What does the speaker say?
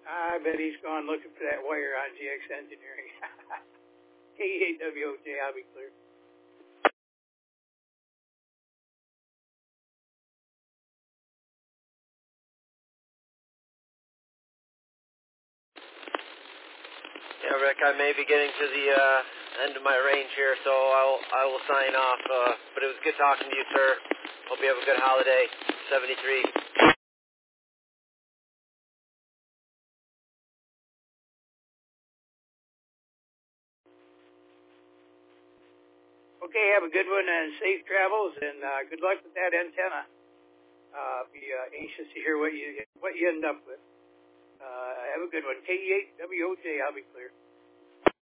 I bet he's gone looking for that wire on GX Engineering. KE8WOJ, I'll be clear. Yeah, Rick, I may be getting to the end of my range here, so I will sign off. But it was good talking to you, sir. Hope you have a good holiday. 73. Okay, have a good one and safe travels, and good luck with that antenna. Be anxious to hear what you end up with. Have a good one. KE8WOJ, I'll be clear.